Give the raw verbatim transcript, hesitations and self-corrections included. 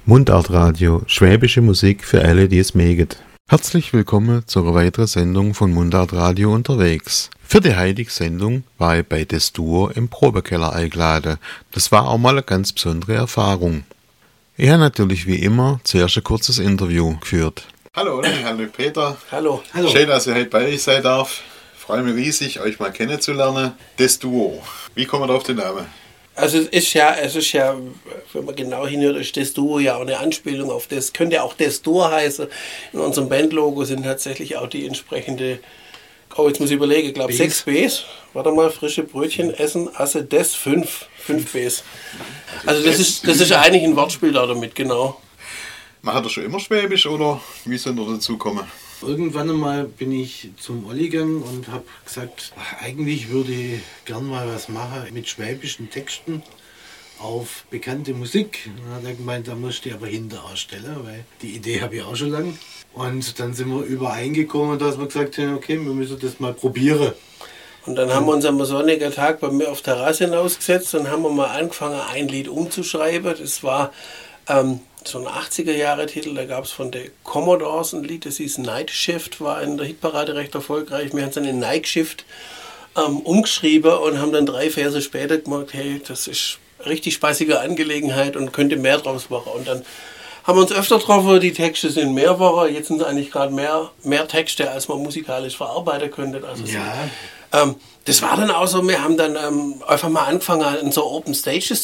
Mundartradio, schwäbische Musik für alle, die es mögen. Herzlich willkommen zu einer weiteren Sendung von Mundartradio unterwegs. Für die heutige Sendung war ich bei das Duo im Probekeller eingeladen. Das war auch mal eine ganz besondere Erfahrung. Ich habe natürlich wie immer zuerst ein kurzes Interview geführt. Hallo, hallo Peter. Hallo. Hallo. Schön, dass ich heute bei euch sein darf. Ich freue mich riesig, euch mal kennenzulernen. Das Duo. Wie kommen wir da auf den Namen? Also es ist ja, es ist ja, wenn man genau hinhört, ist das Duo ja auch eine Anspielung auf das, könnte auch das Duo heißen. In unserem Bandlogo sind tatsächlich auch die entsprechende, oh jetzt muss ich überlegen, ich glaube sechs Bs. Warte mal, frische Brötchen essen, Asse des fünf, fünf Bs. Also das ist, das ist eigentlich ein Wortspiel da damit, genau. Macht ihr schon immer Schwäbisch oder wie sind ihr dazu gekommen? Irgendwann einmal bin ich zum Olli gegangen und habe gesagt, ach, eigentlich würde ich gern mal was machen mit schwäbischen Texten auf bekannte Musik. Dann hat er gemeint, da musst du aber hinter ausstellen, weil die Idee habe ich auch schon lange. Und dann sind wir übereingekommen, dass wir gesagt haben, okay, wir müssen das mal probieren. Und dann haben wir uns am sonnigen Tag bei mir auf der Terrasse hinausgesetzt und haben wir mal angefangen, ein Lied umzuschreiben. Das war ähm, so ein achtziger-Jahre-Titel, da gab es von der Commodores ein Lied, das hieß Night Shift, war in der Hitparade recht erfolgreich. Wir haben es dann in Night Shift ähm, umgeschrieben und haben dann drei Verse später gemerkt, hey, das ist eine richtig spaßige Angelegenheit und könnte mehr draus machen. Und dann haben wir uns öfter getroffen, die Texte sind mehr Wochen, jetzt sind es eigentlich gerade mehr, mehr Texte, als man musikalisch verarbeiten könnte. Also ja. so, ähm, das war dann auch so, wir haben dann ähm, einfach mal angefangen, an so Open Stages